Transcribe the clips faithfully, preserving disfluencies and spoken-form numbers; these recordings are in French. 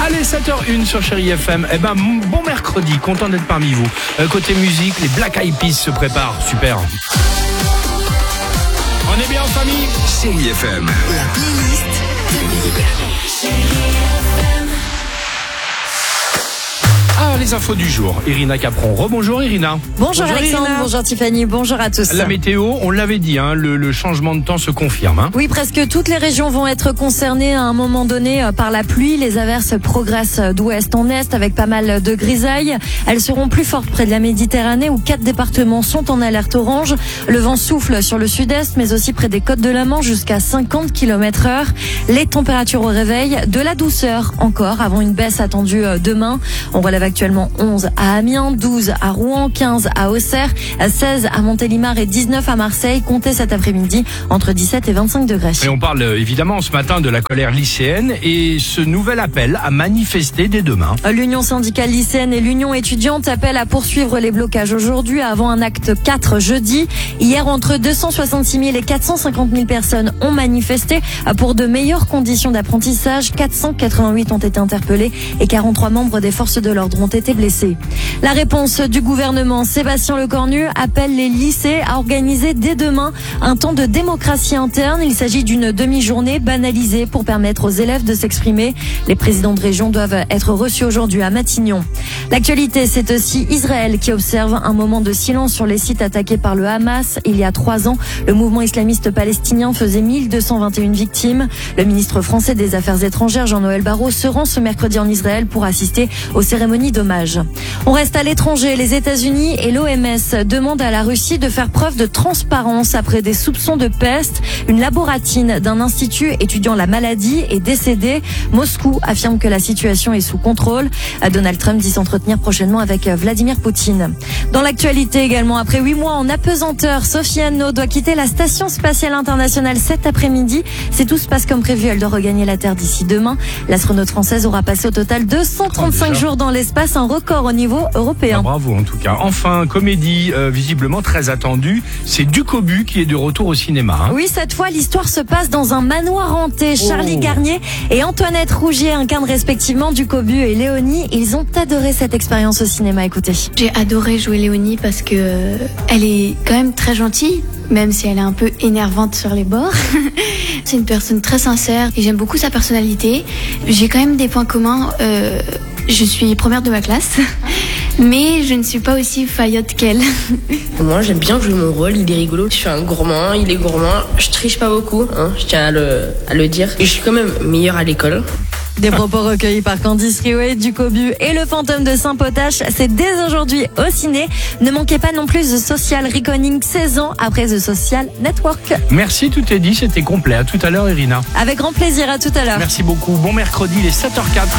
Allez, sept heures une sur Chérie F M. Eh ben, bon mercredi, content d'être parmi vous. Euh, côté musique, les Black Eyed Peas se préparent. Super. On est bien en famille. Chérie F M. La playlist de Ah, les infos du jour. Irina Capron. Rebonjour Irina. Bonjour, bonjour Alexandre, Irina. Bonjour Tiffany, bonjour à tous. La météo, on l'avait dit, hein, le, le changement de temps se confirme. Hein. Oui, presque toutes les régions vont être concernées à un moment donné par la pluie. Les averses progressent d'ouest en est avec pas mal de grisailles. Elles seront plus fortes près de la Méditerranée où quatre départements sont en alerte orange. Le vent souffle sur le sud-est mais aussi près des côtes de la Manche jusqu'à cinquante kilomètres heure. Les températures au réveil, de la douceur encore avant une baisse attendue demain. On relève actuellement onze à Amiens, douze à Rouen, quinze à Auxerre, seize à Montélimar et dix-neuf à Marseille. Comptez cet après-midi entre dix-sept et vingt-cinq degrés. Et on parle évidemment ce matin de la colère lycéenne et ce nouvel appel à manifester dès demain. L'Union syndicale lycéenne et l'Union étudiante appellent à poursuivre les blocages aujourd'hui avant un acte quatre jeudi. Hier, entre deux cent soixante-six mille et quatre cent cinquante mille personnes ont manifesté pour de meilleures conditions d'apprentissage. quatre cent quatre-vingt-huit ont été interpellés et quarante-trois membres des forces de l'ordre ont été blessés. La réponse du gouvernement, Sébastien Lecornu appelle les lycées à organiser dès demain un temps de démocratie interne. Il s'agit d'une demi-journée banalisée pour permettre aux élèves de s'exprimer. Les présidents de région doivent être reçus aujourd'hui à Matignon. L'actualité, c'est aussi Israël qui observe un moment de silence sur les sites attaqués par le Hamas. Il y a trois ans, le mouvement islamiste palestinien faisait mille deux cent vingt et une victimes. Le ministre français des Affaires étrangères, Jean-Noël Barrot, se rend ce mercredi en Israël pour assister aux cérémonies d'hommage. On reste à l'étranger. Les États-Unis et l'O M S demandent à la Russie de faire preuve de transparence après des soupçons de peste. Une laboratine d'un institut étudiant la maladie est décédée. Moscou affirme que la situation est sous contrôle. Donald Trump dit s'entretenir prochainement avec Vladimir Poutine. Dans l'actualité également, après huit mois en apesanteur, Sophie Anno doit quitter la Station spatiale internationale cet après-midi. Si tout se passe comme prévu, elle doit regagner la Terre d'ici demain. L'astronaute française aura passé au total deux cent trente-cinq oh, jours dans l'espace, un record au niveau européen. Ah, bravo en tout cas. Enfin, comédie euh, visiblement très attendue. C'est Ducobu qui est de retour au cinéma. Hein. Oui, cette fois, l'histoire se passe dans un manoir hanté. Oh. Charlie Garnier et Antoinette Rougier incarnent respectivement Ducobu et Léonie. Ils ont adoré cette expérience au cinéma. Écoutez. J'ai adoré jouer Léonie parce que euh, elle est quand même très gentille, même si elle est un peu énervante sur les bords. C'est une personne très sincère et j'aime beaucoup sa personnalité. J'ai quand même des points communs. Euh, je suis première de ma classe, mais je ne suis pas aussi faillotte qu'elle. Moi, j'aime bien jouer mon rôle, il est rigolo. Je suis un gourmand, il est gourmand. Je triche pas beaucoup, hein, je tiens à le, à le dire. Et je suis quand même meilleure à l'école. Des propos recueillis par Candice Riouet, Ducobu et le fantôme de Saint-Potache. C'est dès aujourd'hui au ciné. Ne manquez pas non plus The Social Reckoning, seize ans après The Social Network. Merci, tout est dit, c'était complet. À tout à l'heure, Irina. Avec grand plaisir, à tout à l'heure. Merci beaucoup. Bon mercredi, il est sept heures quatre.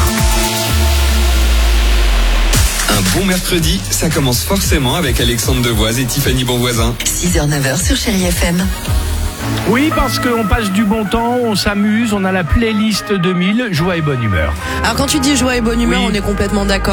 Un bon mercredi, ça commence forcément avec Alexandre Devoise et Tiffany Bonvoisin. six heures neuf heures sur Chérie F M. Oui, parce qu'on passe du bon temps, on s'amuse, on a la playlist deux mille, joie et bonne humeur. Alors quand tu dis joie et bonne humeur, Oui. on est complètement d'accord.